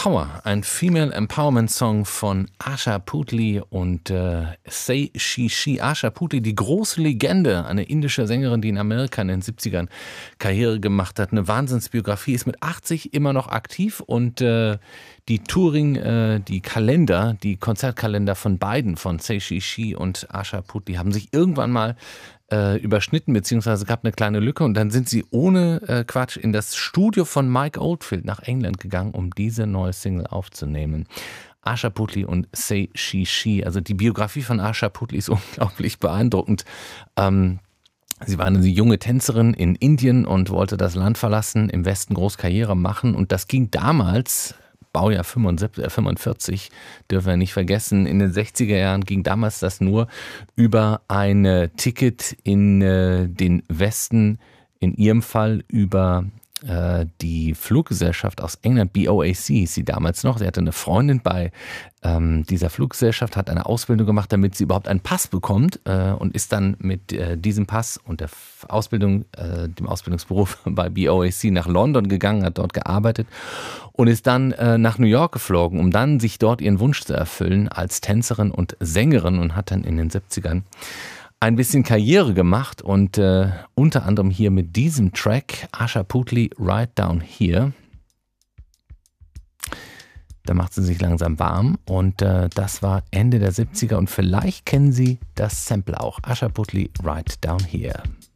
Power, ein Female Empowerment Song von Asha Puthli und Say She She. Asha Puthli, die große Legende, eine indische Sängerin, die in Amerika in den 70ern Karriere gemacht hat. Eine Wahnsinnsbiografie, ist mit 80 immer noch aktiv und die Touring, die Konzertkalender von beiden, von Say She She und Asha Puthli, haben sich irgendwann mal überschnitten, beziehungsweise gab eine kleine Lücke und dann sind sie ohne Quatsch in das Studio von Mike Oldfield nach England gegangen, um diese neue Single aufzunehmen. Asha Puthli und Say She She, also die Biografie von Asha Puthli ist unglaublich beeindruckend. Sie war eine junge Tänzerin in Indien und wollte das Land verlassen, im Westen groß Karriere machen und das ging damals, Baujahr 45, dürfen wir nicht vergessen. In den 60er Jahren ging damals das nur über ein Ticket in den Westen, in ihrem Fall über die Fluggesellschaft aus England, BOAC hieß sie damals noch. Sie hatte eine Freundin bei dieser Fluggesellschaft, hat eine Ausbildung gemacht, damit sie überhaupt einen Pass bekommt und ist dann mit diesem Pass und der Ausbildung, dem Ausbildungsberuf bei BOAC nach London gegangen, hat dort gearbeitet und ist dann nach New York geflogen, um dann sich dort ihren Wunsch zu erfüllen als Tänzerin und Sängerin und hat dann in den 70ern ein bisschen Karriere gemacht und unter anderem hier mit diesem Track Asha Puthli Right Down Here. Da macht sie sich langsam warm und das war Ende der 70er und vielleicht kennen Sie das Sample auch. Asha Puthli Right Down Here.